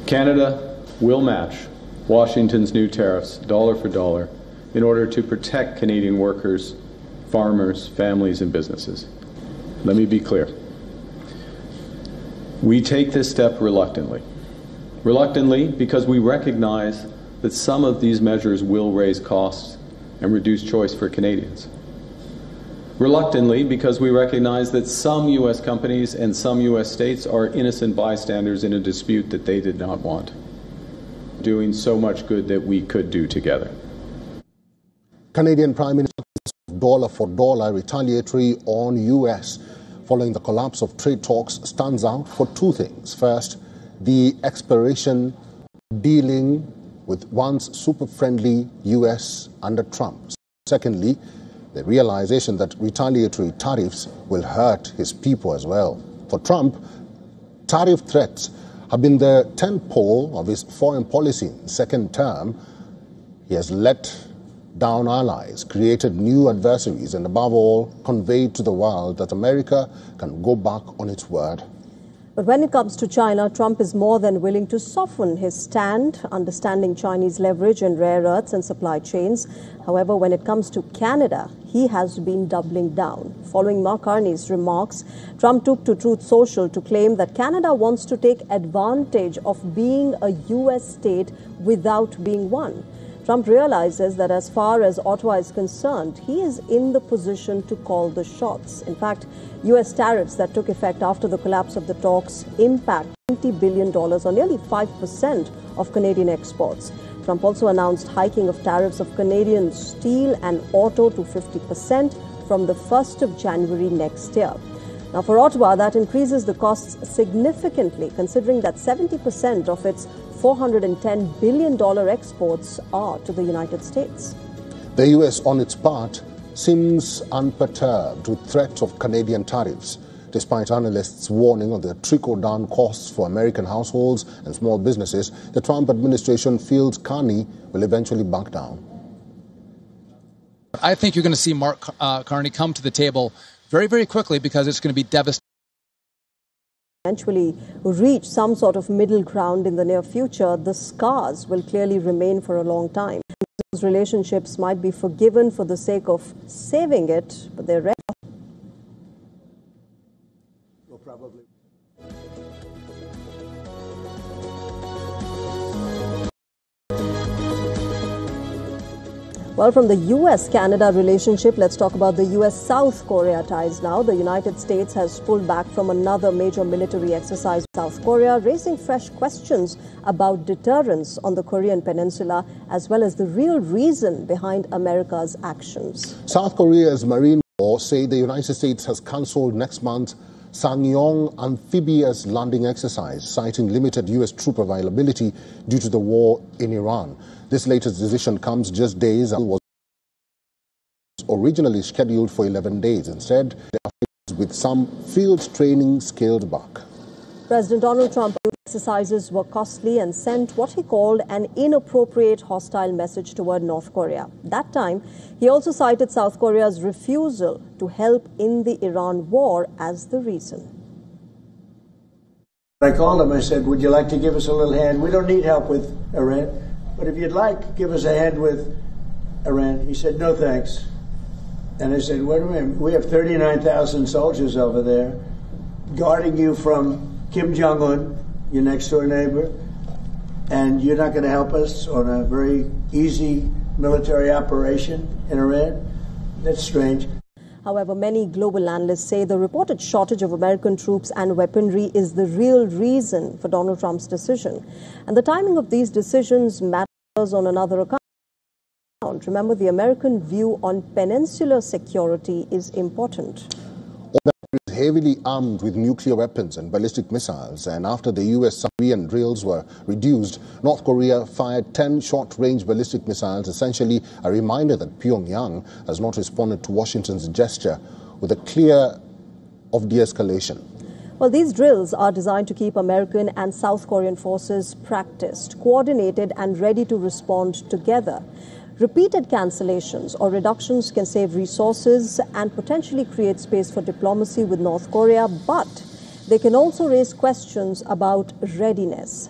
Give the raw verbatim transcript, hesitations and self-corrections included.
Canada will match Washington's new tariffs dollar for dollar in order to protect Canadian workers, farmers, families, and businesses. Let me be clear. We take this step reluctantly. Reluctantly because we recognize that some of these measures will raise costs and reduce choice for Canadians. Reluctantly because we recognize that some U S companies and some U S states are innocent bystanders in a dispute that they did not want, doing so much good that we could do together. Canadian Prime Minister dollar for dollar retaliatory on U S following the collapse of trade talks stands out for two things. First, the expiration dealing with once super-friendly U S under Trump. Secondly, the realization that retaliatory tariffs will hurt his people as well. For Trump, tariff threats have been the tentpole of his foreign policy in second term. He has let down allies, created new adversaries, and above all, conveyed to the world that America can go back on its word. But when it comes to China, Trump is more than willing to soften his stand, understanding Chinese leverage in rare earths and supply chains. However, when it comes to Canada, he has been doubling down. Following Mark Carney's remarks, Trump took to Truth Social to claim that Canada wants to take advantage of being a U S state without being one. Trump realizes that as far as Ottawa is concerned, he is in the position to call the shots. In fact, U S tariffs that took effect after the collapse of the talks impact twenty billion dollars or nearly five percent of Canadian exports. Trump also announced hiking of tariffs of Canadian steel and auto to fifty percent from the first of January next year. Now, for Ottawa, that increases the costs significantly, considering that seventy percent of its four hundred ten billion dollars exports are to the United States. The U S, on its part, seems unperturbed with threats of Canadian tariffs, despite analysts warning of the trickle-down costs for American households and small businesses. The Trump administration feels Carney will eventually back down. I think you're going to see Mark uh, Carney come to the table very, very quickly because it's going to be devastating. Eventually reach some sort of middle ground in the near future, the scars will clearly remain for a long time. Those relationships might be forgiven for the sake of saving it, but they're rare. Well, probably. Well, from the U S Canada relationship, let's talk about the U S South Korea ties now. The United States has pulled back from another major military exercise in South Korea, raising fresh questions about deterrence on the Korean peninsula, as well as the real reason behind America's actions. South Korea's Marine Corps say the United States has cancelled next month Sangyeong amphibious landing exercise, citing limited U S troop availability due to the war in Iran. This latest decision comes just days after it was originally scheduled for eleven days. Instead, with some field training scaled back. President Donald Trump exercises were costly and sent what he called an inappropriate hostile message toward North Korea. That time, he also cited South Korea's refusal to help in the Iran war as the reason. I called him, I said, would you like to give us a little hand? We don't need help with Iran, but if you'd like, give us a hand with Iran. He said, no thanks. And I said, wait a minute, we have thirty-nine thousand soldiers over there guarding you from Kim Jong-un, your next door neighbor, and you're not going to help us on a very easy military operation in Iran? That's strange. However, many global analysts say the reported shortage of American troops and weaponry is the real reason for Donald Trump's decision. And the timing of these decisions matters on another account. Remember, the American view on peninsular security is important. Heavily armed with nuclear weapons and ballistic missiles, and after the U S submarine drills were reduced, North Korea fired ten short-range ballistic missiles, essentially a reminder that Pyongyang has not responded to Washington's gesture with a clear of de-escalation. Well, these drills are designed to keep American and South Korean forces practiced, coordinated and ready to respond together. Repeated cancellations or reductions can save resources and potentially create space for diplomacy with North Korea, but they can also raise questions about readiness.